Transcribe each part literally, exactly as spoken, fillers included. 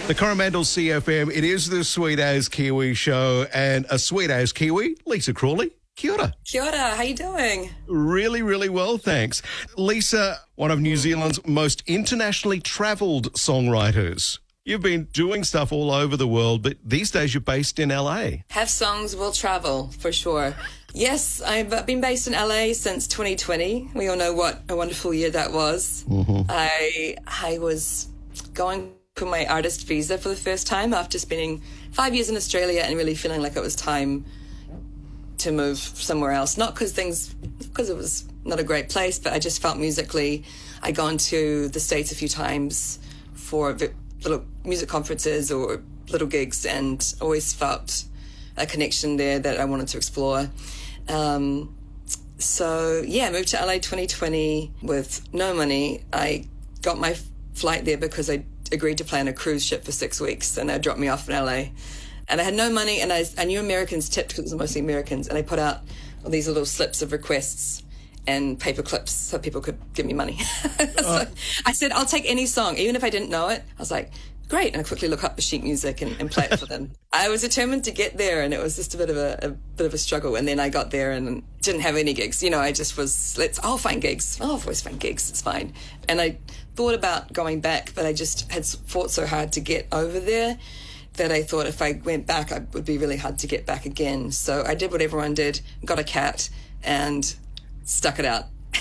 The Coromandel C F M, it is the Sweet As Kiwi show, and a Sweet As Kiwi, Lisa Crawley. Kia ora. Kia ora, how you doing? Really, really well, thanks. Lisa, one of New Zealand's most internationally travelled songwriters. You've been doing stuff all over the world, but these days you're based in L A. Have songs, will travel, for sure. Yes, I've been based in L A since twenty twenty. We all know what a wonderful year that was. Mm-hmm. I I was going for my artist visa for the first time after spending five years in Australia and really feeling like it was time to move somewhere else. Not because things, because it was not a great place, but I just felt musically. I'd gone to the States a few times for little music conferences or little gigs and always felt a connection there that I wanted to explore. Um, so, yeah, I moved to L A twenty twenty with no money. I got my flight there because I agreed to play on a cruise ship for six weeks and they dropped me off in L A. And I had no money, and I, I knew Americans tipped because it was mostly Americans, and I put out all these little slips of requests and paper clips so people could give me money. so uh. I said, I'll take any song, even if I didn't know it. I was like, great, and I quickly look up the sheet music and, and play it for them. I was determined to get there, and it was just a bit of a, a bit of a struggle. And then I got there and didn't have any gigs. You know, I just was, let's, I'll find gigs. I'll always find gigs, it's fine. And I thought about going back, but I just had fought so hard to get over there that I thought if I went back, it would be really hard to get back again. So I did what everyone did, got a cat, and stuck it out.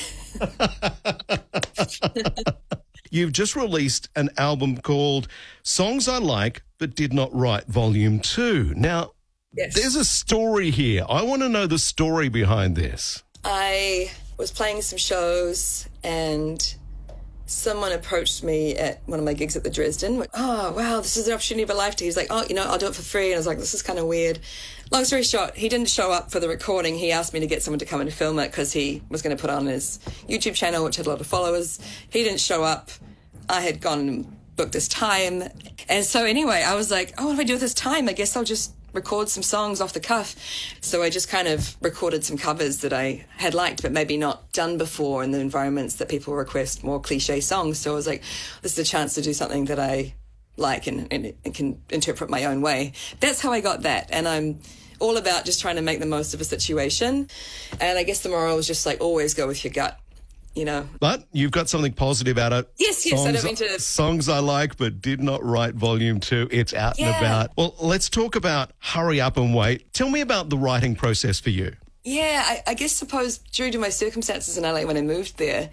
You've just released an album called Songs I Like But Did Not Write Volume two. Now, yes. There's a story here. I want to know the story behind this. I was playing some shows and someone approached me at one of my gigs at the Dresden. Went, oh, wow, this is the opportunity of a lifetime. He's like, oh, you know, I'll do it for free. And I was like, this is kind of weird. Long story short, he didn't show up for the recording. He asked me to get someone to come and film it because he was going to put on his YouTube channel, which had a lot of followers. He didn't show up. I had gone and booked this time. And so anyway, I was like, oh, what do I do with this time? I guess I'll just record some songs off the cuff. So I just kind of recorded some covers that I had liked, but maybe not done before in the environments that people request more cliche songs. So I was like, this is a chance to do something that I like and, and, and can interpret my own way. That's how I got that. And I'm all about just trying to make the most of a situation. And I guess the moral was just like, always go with your gut. You know. But you've got something positive about it. Yes, yes, songs, I don't mean to... Songs I Like But Did Not Write Volume two. It's out yeah. and about. Well, let's talk about Hurry Up and Wait. Tell me about the writing process for you. Yeah, I, I guess suppose due to my circumstances in L A when I moved there,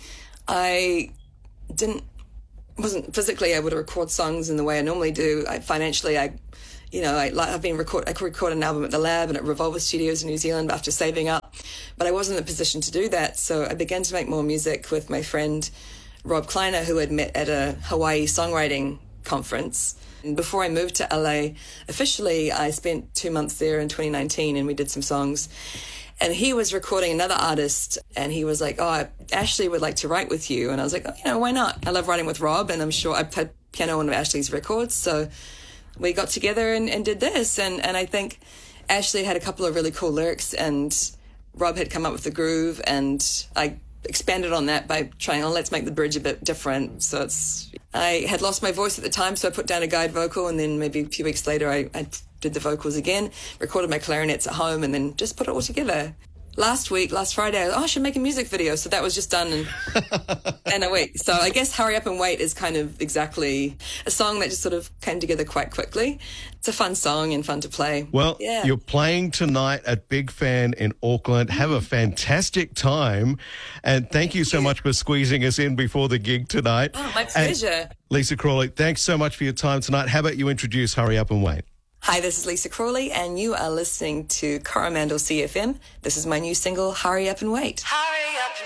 I didn't, wasn't physically able to record songs in the way I normally do. I, financially, I... You know, I, like, I've been record. I could record an album at the Lab and at Revolver Studios in New Zealand after saving up, but I wasn't in a position to do that. So I began to make more music with my friend Rob Kleiner, who had met at a Hawaii songwriting conference. And before I moved to L A officially, I spent two months there in twenty nineteen, and we did some songs. And he was recording another artist, and he was like, "Oh, Ashley would like to write with you." And I was like, "Oh, you know, why not? I love writing with Rob, and I'm sure I've played piano on one of Ashley's records, so." We got together and, and did this, and, and I think Ashley had a couple of really cool lyrics, and Rob had come up with the groove, and I expanded on that by trying, oh, let's make the bridge a bit different. So it's, I had lost my voice at the time, so I put down a guide vocal, and then maybe a few weeks later I, I did the vocals again, recorded my clarinets at home, and then just put it all together. Last week, last Friday, I was, oh, I should make a music video. So that was just done in, in a week. So I guess Hurry Up and Wait is kind of exactly a song that just sort of came together quite quickly. It's a fun song and fun to play. Well, yeah. You're playing tonight at Big Fan in Auckland. Have a fantastic time. And thank you so much for squeezing us in before the gig tonight. Oh, my pleasure. And Lisa Crawley, thanks so much for your time tonight. How about you introduce Hurry Up and Wait? Hi, this is Lisa Crawley, and you are listening to Coromandel C F M. This is my new single, Hurry Up and Wait. Hurry